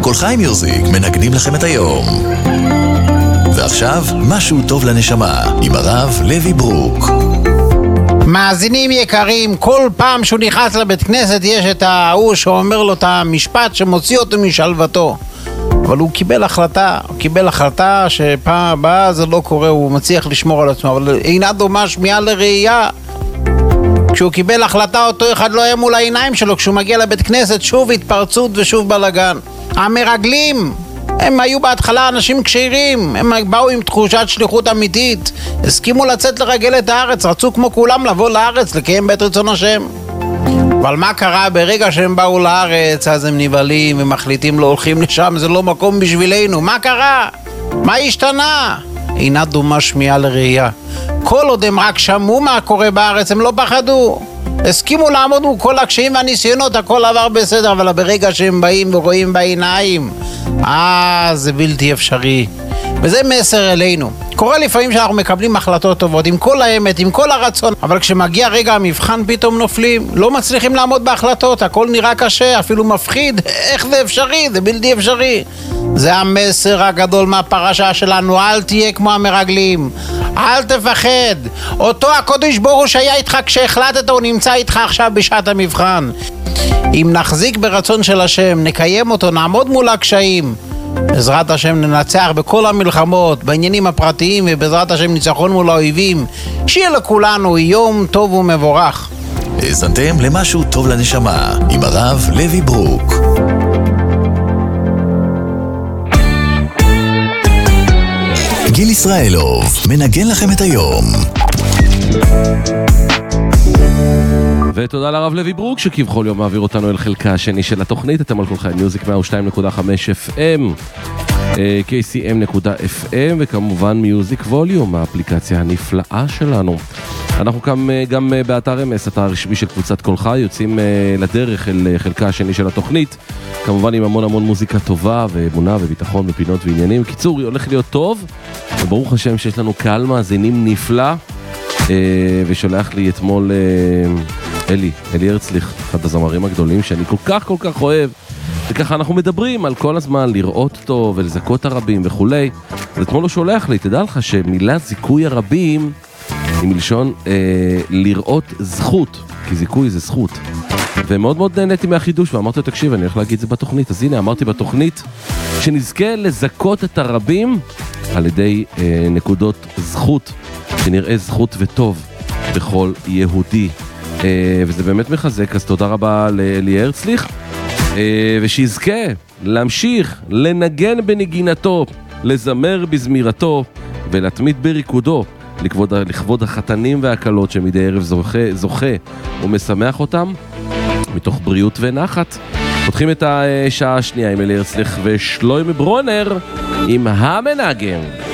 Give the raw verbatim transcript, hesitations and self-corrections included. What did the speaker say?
כל חי מיוזיק מנגנים לכם את היום. ועכשיו, משהו טוב לנשמה, עם הרב לוי ברוק. מאזינים יקרים, כל פעם שהוא נכנס לבית כנסת יש את ההוא שאומר לו את המשפט שמוציא אותו משלוותו. אבל הוא קיבל החלטה, הוא קיבל החלטה שפעם הבאה זה לא קורה, הוא מצליח לשמור על עצמו, אבל אינה דומה שמיעה לראייה. כשהוא קיבל החלטה אותו אחד לא היה מול העיניים שלו, כשהוא מגיע לבית כנסת שוב התפרצות ושוב בלגן. המרגלים, הם היו בהתחלה אנשים כשרים, הם באו עם תחושת שליחות אמיתית, הסכימו לצאת לרגל את הארץ, רצו כמו כולם לבוא לארץ, לקיים בית רצון השם. אבל מה קרה ברגע שהם באו לארץ, אז הם נבהלים ומחליטים לא הולכים לשם, זה לא מקום בשבילנו. מה קרה? מה השתנה? אינה דומה שמיעה לראייה. כל עוד הם רק שמעו מה קורה בארץ, הם לא פחדו. הסכימו לעמוד מול כל הקשיים והניסיונות, הכל עבר בסדר, אבל ברגע שהם באים ורואים בעיניים, אה, זה בלתי אפשרי. וזה מסר אלינו. קורה לפעמים שאנחנו מקבלים החלטות טובות, עם כל האמת, עם כל הרצון, אבל כשמגיע רגע המבחן פתאום נופלים, לא מצליחים לעמוד בהחלטות, הכל נראה קשה, אפילו מפחיד. איך זה אפשרי? זה בלתי אפשרי. זה המסר הגדול מהפרשה שלנו, אל תהיה כמו המרגלים, אל תפחד. אותו הקודש ברוך הוא שהיה איתך כשהחלטת, הוא נמצא איתך עכשיו בשעת המבחן. אם נחזיק ברצון של השם, נקיים אותו, נעמוד מול הקשיים, בעזרת השם ננצח בכל המלחמות, בעניינים הפרטיים, ובעזרת השם ניצחון מול האויבים. שיהיה לכולנו יום טוב ומבורך. האזנתם למשהו טוב לנשמה, עם הרב לוי ברוק. גיל ישראלוב מנגן לכם את היום. ותודה לרב לוי ברוק שכבכל יום מעביר אותנו אל חלקה השני של התוכנית. אתם על כל חי מיוזיק מאה ושתיים נקודה חמש אף אם, קיי סי אם נקודה אף אם, וכמובן מיוזיק ווליום, האפליקציה הנפלאה שלנו. אנחנו גם, גם באתר אמס, אתר הרשמי של קבוצת כל חי, יוצאים לדרך אל חלקה השני של התוכנית, כמובן עם המון המון מוזיקה טובה ואמונה וביטחון ופינות ועניינים. קיצור, הולך להיות טוב, וברוך השם שיש לנו קהל מאזינים נפלא, ושולח לי אתמול אלי, אלי הרצליך, אחד הזמרים הגדולים שאני כל כך כל כך אוהב, וככה אנחנו מדברים על כל הזמן לראות אותו ולזכות הרבים וכולי. אז אתמול הוא שולח לי, תדע לך שמילה זיכוי הרבים היא מלשון אה, לראות זכות, כי זיכוי זה זכות. ומאוד מאוד נהניתי מהחידוש, ואמרתי לו, תקשיב, אני הולך להגיד את זה בתוכנית. אז הנה, אמרתי בתוכנית שנזכה לזכות את הרבים על ידי אה, נקודות זכות, שנראה זכות וטוב בכל יהודי. Uh, וזה באמת מחזק, אז תודה רבה לאלי הרצליך, uh, ושיזכה להמשיך לנגן בנגינתו, לזמר בזמירתו ולהתמיד בריקודו לכבוד, לכבוד החתנים והקלות שמדי ערב זוכה, זוכה ומשמח אותם מתוך בריאות ונחת. פותחים את השעה השנייה עם אלי הרצליך ושלוימי ברונר עם המנגן.